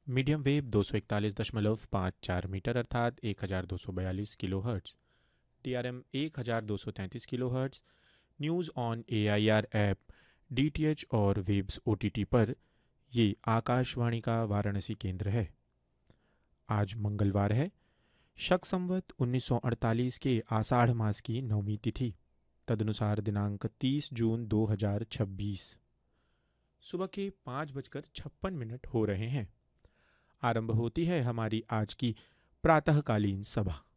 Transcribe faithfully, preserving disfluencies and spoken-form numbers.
Medium wave दो सौ इकतालीस दशमलव पाँच चार मीटर अर्थात एक हज़ार दो सौ बयालीस kilo hertz, T R M एक हज़ार दो सौ तैंतीस kilo hertz, news on A I R app, D T H और वेब्स ओ टी टी पर ये आकाशवाणी का वाराणसी केंद्र है। आज मंगलवार है, शक संवत उन्नीस सौ अड़तालीस के आषाढ़ मास की नौवीं तिथि, तदनुसार दिनांक तीस जून दो हज़ार छब्बीस। सुबह के पाँच बजकर छप्पन मिनट हो रहे हैं। आरंभ होती है हमारी आज की प्रातःकालीन सभा।